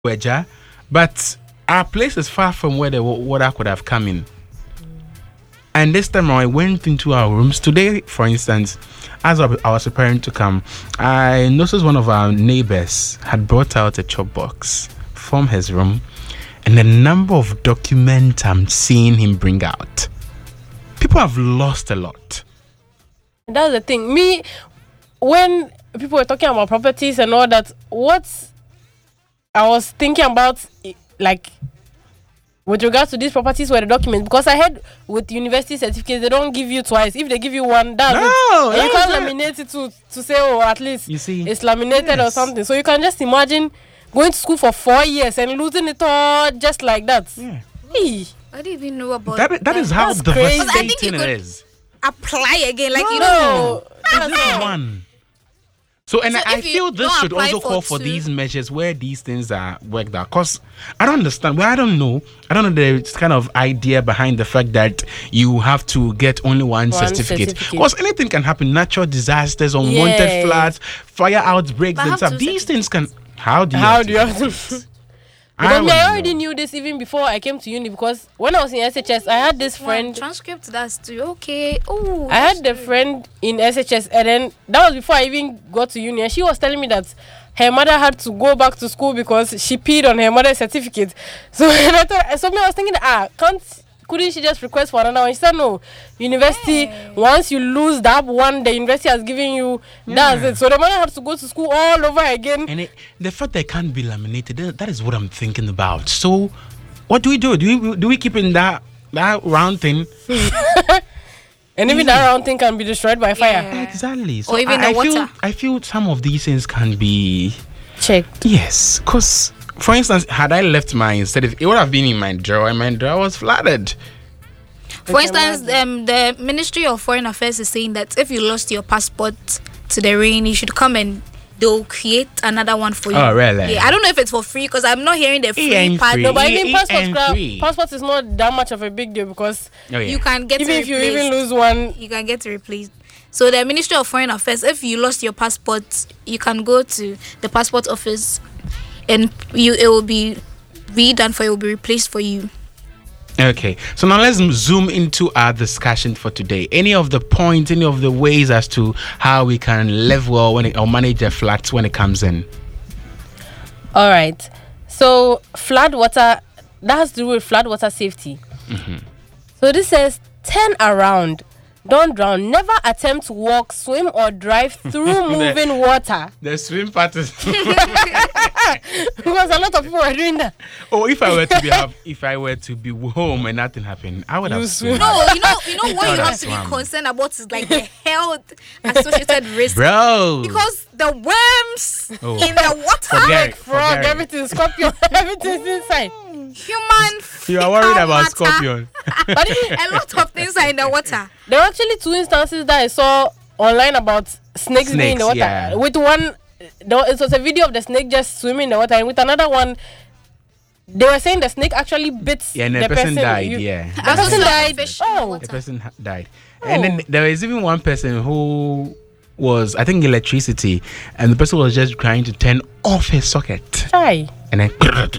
Weja, but our place is far from where the water could have come in. And this time I went into our rooms. Today, for instance, as I was preparing to come, I noticed one of our neighbors had brought out a chop box from his room, and the number of documents I'm seeing him bring out. People have lost a lot. That's the thing. Me, when people were talking about properties and all that, what I was thinking about, like, with regards to these properties were the documents, because I heard with university certificates they don't give you twice. If they give you one, that's it. And you can't laminate it to say, oh, at least you see, it's laminated or something. So you can just imagine going to school for 4 years and losing it all just like that. Yeah. Hey. I didn't even know about that is how That's crazy. devastating it is. apply again, like No. This is one. So, and So I if you feel this don't should apply also for call for two- these measures where these things are worked out. Because I don't understand. Well, I don't know the kind of idea behind the fact that you have to get only one certificate. Because anything can happen. Natural disasters, unwanted Yeah. floods, fire outbreaks, But and how stuff. to These things can... How do you have to? Because me, I wouldn't already know. knew this even before I came to uni, because when I was in SHS, I had this friend. transcript, that's too okay. Oh, I had the friend in SHS, and then that was before I even got to uni. And she was telling me that her mother had to go back to school because she peed on her mother's certificate. So and I was thinking, couldn't she just request for another one? She said no. University, once you lose that one, the university has given you, that's it. So the mother had to go to school all over again. And the fact that it can't be laminated, that is what I'm thinking about. So, what do we do? Do we keep in that round thing? And even that round thing can be destroyed by fire. Yeah. Exactly. So Or even I the feel, water. I feel some of these things can be Checked. yes, because for instance, had I left mine instead, it would have been in my drawer, and my drawer was flooded. For instance, the Ministry of Foreign Affairs is saying that if you lost your passport to the rain, you should come and they'll create another one for you. Oh, really? Yeah, I don't know if it's for free because I'm not hearing the free ain't part. free. No, but E- even and free. passport is not that much of a big deal, because Oh, yeah. You can get even it if you replaced. even lose one, You can get it replaced. So the Ministry of Foreign Affairs, if you lost your passport, you can go to the passport office and it will be redone for you, it will be replaced for you. Okay, so now let's zoom into our discussion for today. Any of the points, any of the ways as to how we can live well or manage the floods when it comes in. all right. So flood water, that has to do with flood water safety. So this says, turn around, don't drown, never attempt to walk, swim, or drive through moving water. The swim part is. Because a lot of people are doing that. Oh, if I were to be home and nothing happened, I would have swum. No, you know what you have to be Swam. concerned about is like the health associated risk. Bro. Because the worms Oh. in the water, Forget it, Frog, forget it. everything, scorpion, everything's inside. human You are worried fecal about matter, scorpion. But even, a lot of things are in the water. there were actually 2 instances that I saw online about snakes being in the Snakes, water. yeah. With one, it was a video of the snake just swimming in the water, and with another one, they were saying the snake actually bit Yeah, and the person died, yeah. The person died. Fish in the Oh, water. The person died. And then there was even one person who was, I think, electricity, and the person was just trying to turn off his socket. hi. And then,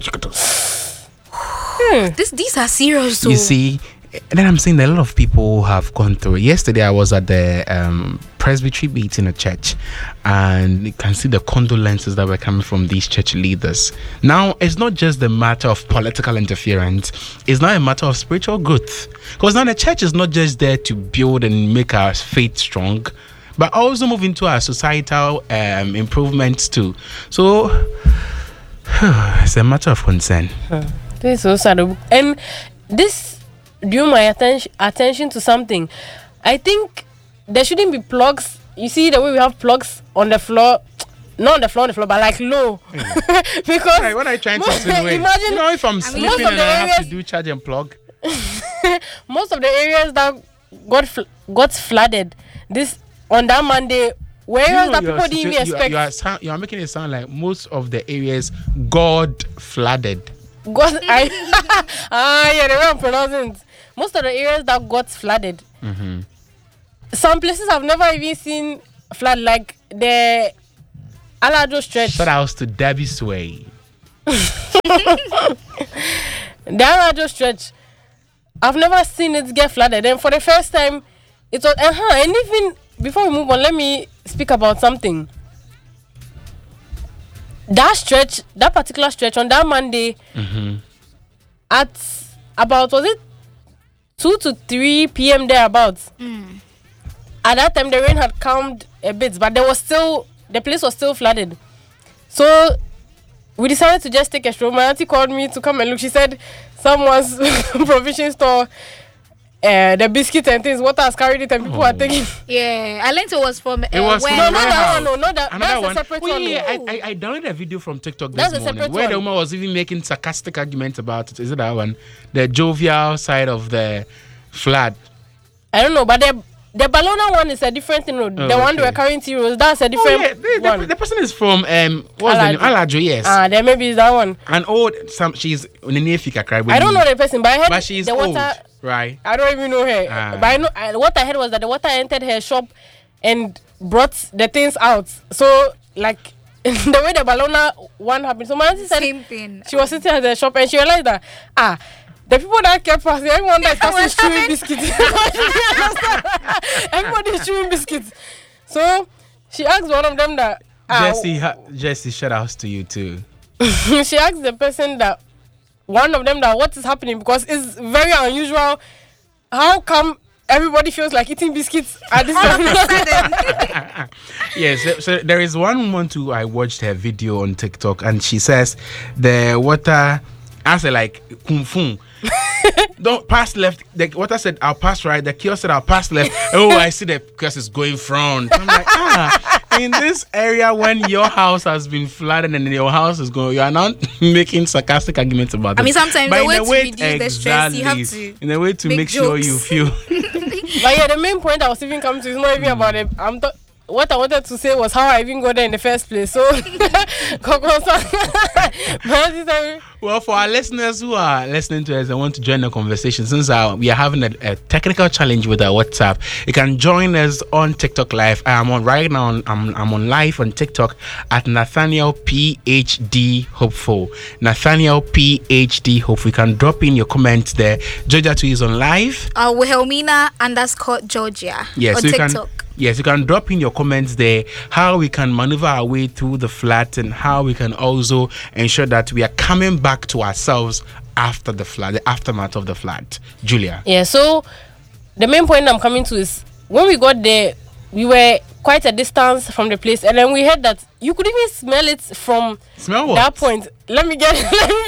These are serious. So you see, and then I'm saying that a lot of people have gone through it. Yesterday, I was at the presbytery meeting at church, and you can see the condolences that were coming from these church leaders. Now, it's not just the matter of political interference, it's now a matter of spiritual growth. Because now the church is not just there to build and make our faith strong, but also move into our societal improvements too. So, it's a matter of concern. This is so sad. And this drew my attention to something. I think there shouldn't be plugs. You see the way we have plugs on the floor, not on the floor, but like low. Because What are you trying to insinuate? imagine You know, if I'm sleeping most of and the I have to areas- do charge and plug. most of the areas that got flooded this on that Monday were areas that people didn't even expect. You are making it sound like most of the areas God flooded. Yeah, the way I'm pronouncing it. Most of the areas that got flooded. Some places I've never even seen flood, like the Alado stretch. Shout outs to Debbie Sway. That radio stretch, I've never seen it get flooded. And for the first time, it was and even before we move on, let me speak about something. That stretch, that particular stretch on that Monday, at about, was it 2 to 3 p.m. thereabouts? At that time, the rain had calmed a bit, but the place was still flooded. So we decided to just take a stroll. My auntie called me to come and look. She said someone's provision store, the biscuit and things, water has carried it and people are taking. Yeah, I learned it was from. It was from No, my house. not that. Another That's one. a separate Oh, one. yeah, I downloaded a video from TikTok That's a this morning separate where the one. woman was even making sarcastic arguments about it. Is it that one? The jovial side of the flood. I don't know, but the Ballona one is a different thing. The one they were carrying zeros, that's a different one. The person is from what's the name? Alajo, yes. Then maybe it's that one. An old she's Nenefika cry. I don't know the person, but I heard But she's the old, water. right? I don't even know her. But I know what I heard was that the water entered her shop and brought the things out. So like the way the Ballona one happened. So my auntie said Same thing. she was sitting at the shop and she realized that the people that kept passing, everyone that is chewing biscuits. Everybody is chewing biscuits. So she asked one of them that Jesse, shout outs to you too. she asked the person that one of them that what is happening, because it's very unusual. How come everybody feels like eating biscuits at this time? Yes, so there is one woman too. I watched her video on TikTok and she says the water, I said like kung fu. Don't pass left. The water said I'll pass right. The kiosk said I'll pass left. Oh, I see the kiosk is going front. I'm like, in this area when your house has been flooded and your house is going, you are not making sarcastic arguments about it. I mean, sometimes but the way to reduce the stress, you have to in a way to make sure you feel. But yeah, the main point I was even coming to is not even about it. What I wanted to say was how I even got there in the first place. So, well, for our listeners who are listening to us and want to join the conversation, since we are having a technical challenge with our WhatsApp, you can join us on TikTok Live. I'm on right now. I'm on live on TikTok at Nathaniel PhD Hopeful. Nathaniel PhD Hopeful. You can drop in your comments there. Georgia 2 is on live. Wilhelmina _ Georgia. Yes, on so TikTok. Yes, you can drop in your comments there how we can maneuver our way through the flood and how we can also ensure that we are coming back to ourselves after the flood, the aftermath of the flood. Julia. Yeah, so the main point I'm coming to is when we got there, we were quite a distance from the place, and then we heard that you could even smell it from that point. Let me finish.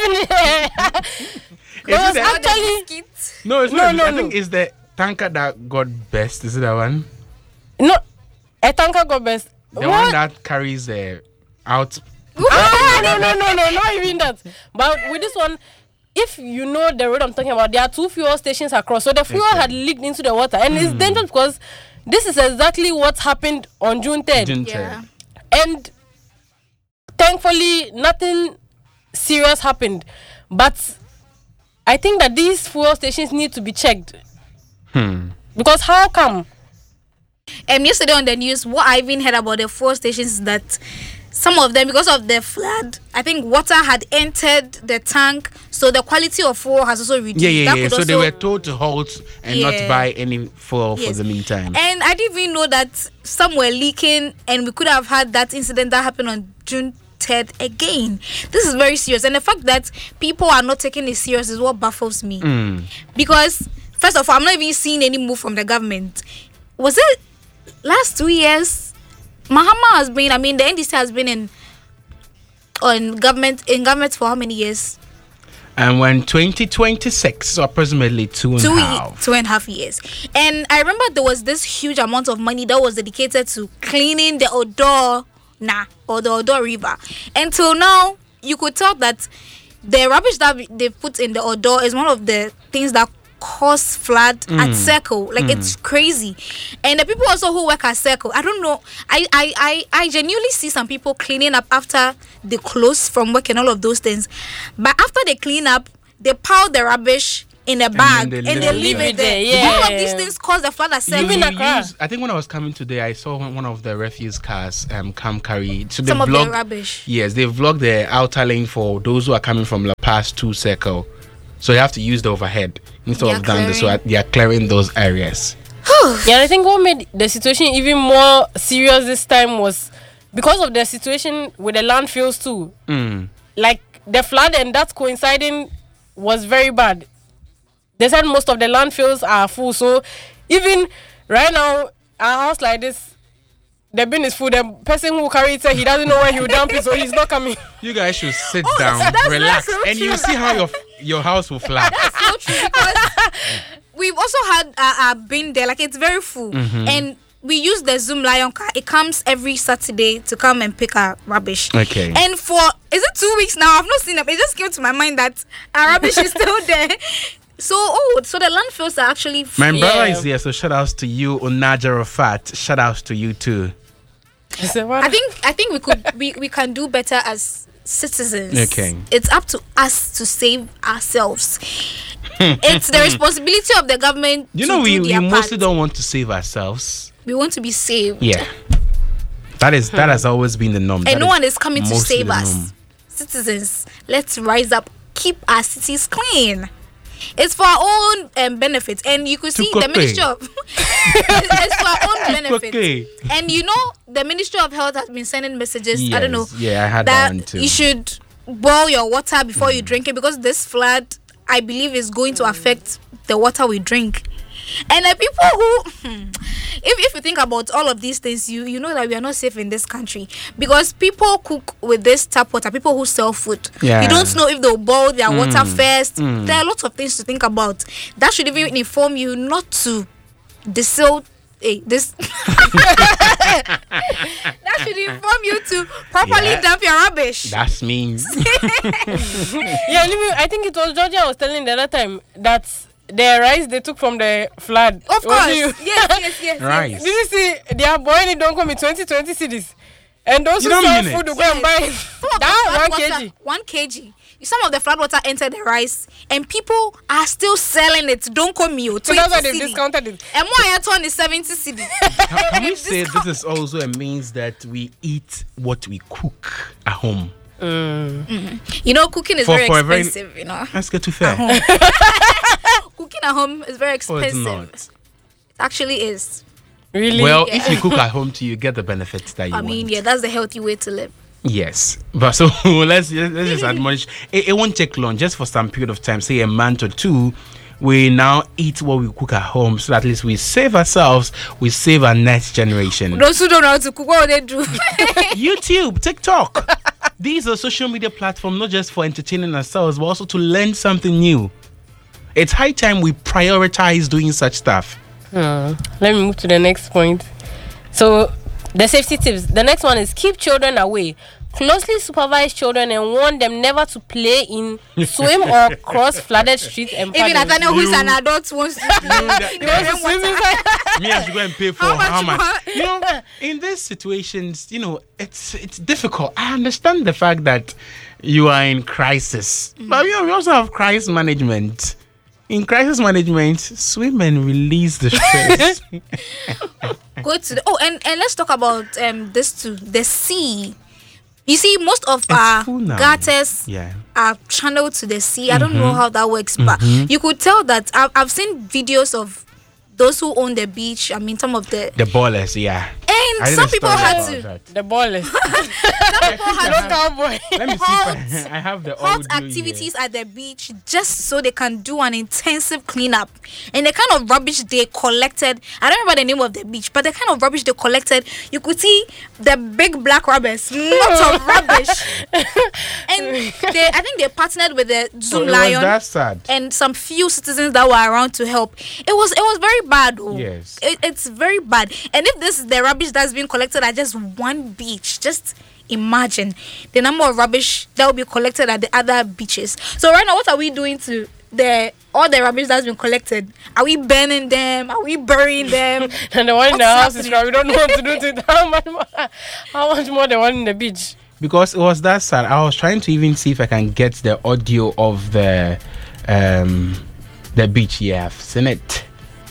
Is it actually no, it's not. I think it's the tanker that got best. Is it that one? No, a tanker got best. The one that carries out. No, not even that. But with this one, if you know the road I'm talking about, there are 2 fuel stations across. So the fuel had leaked into the water, and it's dangerous because this is exactly what happened on June 3rd. Yeah. And thankfully, nothing serious happened. But I think that these fuel stations need to be checked. Because how come? Yesterday on the news, what I even heard about the 4 stations is that some of them, because of the flood, I think water had entered the tank, so the quality of fuel has also reduced. Yeah. So they were told to halt and not buy any fuel for the meantime. And I didn't even know that some were leaking, and we could have had that incident that happened on June 3rd again. This is very serious, and the fact that people are not taking it serious is what baffles me. Because first of all, I'm not even seeing any move from the government. Was it last 2 years? Mahama has been, the NDC has been in government for how many years? And when 2026, so approximately 2.5 years. And I remember there was this huge amount of money that was dedicated to cleaning the Odo River. Until now, you could tell that the rubbish that they put in the Odo is one of the things that cause flood at Circle. It's crazy. And the people also who work at Circle, I don't know, I genuinely see some people cleaning up after they close from work and all of those things. But after they clean up, they pile the rubbish in a bag then and they they leave leave it it there. there, All of yeah. these things cause the flood that Even same. I think when I was coming today, I saw one of the refuse cars come carry. So they Some of the vlogged, rubbish. yes, they vlogged the outer lane for those who are coming from La Paz to Circle. So you have to use the overhead instead They of are down there. So clearing. they are clearing those areas. Yeah, and I think what made the situation even more serious this time was because of the situation with the landfills too. Like the flood and that coinciding was very bad. They said most of the landfills are full, so even right now, a house like this, the bin is full. The person who carry it said he doesn't know where he will dump it, so he's not coming. You guys should sit Oh, down, that's relax, so and true. you see how your house will flood. So true because we've also had a bin there, like it's very full, and we use the Zoom Lion car. It comes every Saturday to come and pick our rubbish. Okay. And for is it 2 weeks now? I've not seen them. It just came to my mind that our rubbish is still there. So so the landfills are actually My brother Yeah. is here, so shout outs to you, Onaja Rafat. Shout outs to you too. I said, what? I think we can do better as citizens. Okay. It's up to us to save ourselves. It's the responsibility of the government You to know, do we their mostly part. don't want to save ourselves. We want to be saved. Yeah. That has always been the norm. And That no one is coming to mostly save the us. norm. Citizens, let's rise up, keep our cities clean. It's for our own benefit, and you could see the Tukope. Ministry of it's for our own benefit. Tukope. And you know, the Ministry of Health has been sending messages. I don't know. Yes. Yeah, I had that one That too. you should boil your water before you drink it, because this flood, I believe, is going to affect the water we drink. And the people who, if you think about all of these things, you know that we are not safe in this country, because people cook with this tap water. People who sell food, Yeah. you don't know if they'll boil their water first. There are lots of things to think about. That should even inform you not to distill. This that should inform you to properly Yeah. dump your rubbish. That's me. Yeah, and even, I think it was Georgia I was telling the other time that the rice they took from the flood. Of What course, do you- yes. Rice. Did you see they are boiling it don't come in 20 cities, and those You who don't sell mean food it? will go and buy Some of the that flood 1 water- kg. 1 kg. Some of the flood water entered the rice, and people are still selling it. Don't call me. So that's why they've discounted it. And more I turn is 70 cedi. Can we say this is also a means that we eat what we cook at home? You know, cooking is For very a very- expensive. You know, Let's get to fair. cooking at home is very Oh, expensive. it's not. It actually is. Really? Well, Yeah. if you cook at home too, you get the benefits that you I want. mean, yeah, that's the healthy way to live. Yes, but so let's just admonish. It won't take long, just for some period of time, say a month or two. We now eat what we cook at home, so that at least we save ourselves, we save our next generation. Those who don't know how to cook, what will they do? YouTube, TikTok. These are social media platforms not just for entertaining ourselves, but also to learn something new. It's high time we prioritize doing such stuff. Let me move to the next point. So, the safety tips. The next one is keep children away. Closely supervise children and warn them never to play in, swim, or cross flooded streets and Even puddles. Nathaniel, who is an adult, wants to play. You want to swim inside? Me, I should go and pay for How much more? You know, in these situations, you know, it's difficult. I understand the fact that you are in crisis, but you know, we also have crisis management. In crisis management, swim and release the stress. Go to the, and let's talk about this too, the sea. You see, most of our full now. gutters Yeah. are channeled to the sea. I don't know how that works, but you could tell that I've seen videos of those who own the beach. I mean, some of the The ballers, yeah. and I did some a people story had about to that. The ball is no cowboy. Let me see if I have the hot audio activities at the beach just so they can do an intensive cleanup. And the kind of rubbish they collected, I don't remember the name of the beach, but the kind of rubbish they collected, you could see the big black rubbers, lots of rubbish. And I think they partnered with the Zoom It was Lion that sad. and some few citizens that were around to help. It was very bad. Oh. Yes. It's very bad. And if this is the rubbish that's being collected at just one beach, just imagine the number of rubbish that will be collected at the other beaches. So right now, what are we doing to all the rubbish that's been collected? Are we burning them? Are we burying them? And the one in the What's house is happening? we don't know what to do to it. How much more the one in the beach? Because it was that sad. I was trying to even see if I can get the audio of the The beach, yeah, I've seen it.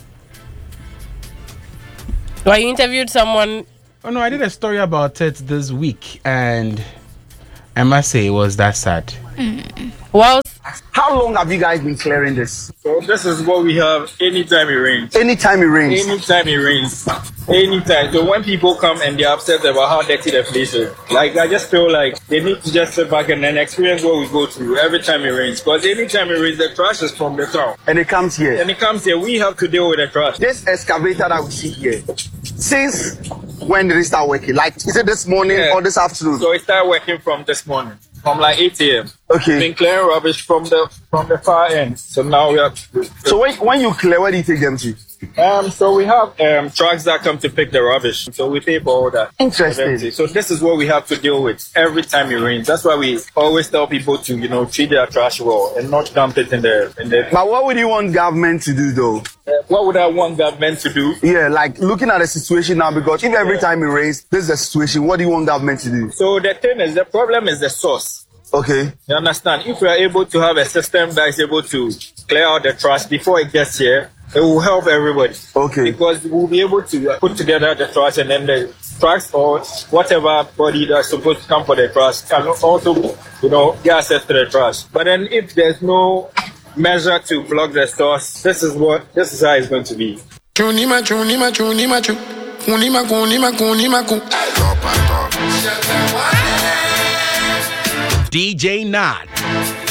Well, you interviewed someone. Oh no, I did a story about it this week, and I must say it was that sad. Well, How long have you guys been clearing this? So this is what we have anytime it rains. Anytime it rains. Anytime it rains. Anytime. So when people come and they're upset about how dirty the place is, like I just feel like they need to just sit back and then experience what we go through every time it rains. Because anytime it rains, the trash is from the town. And it comes here. And it comes here, we have to deal with the trash. This excavator that we see here, since when did it start working? Like, is it this morning Yeah. or this afternoon? So it started working from this morning, from like 8 a.m. Okay. Been clearing rubbish from the far end. So now we have. So when you clear, where do you take them to? So we have trucks that come to pick the rubbish. So we pay for all that. Interesting. So this is what we have to deal with every time it rains. That's why we always tell people to, treat their trash well and not dump it in the. But what would you want government to do though? What would I want government to do? Yeah, like looking at the situation now, because if every time it rains, this is the situation, what do you want government to do? So the thing is, the problem is the source. Okay. You understand? If we are able to have a system that is able to clear out the trash before it gets here, it will help everybody. Okay. Because we'll be able to put together the trash, and then the trucks or whatever body that's supposed to come for the trash can also, get access to the trash. But then if there's no measure to block the source, this is how it's going to be. DJ Nod.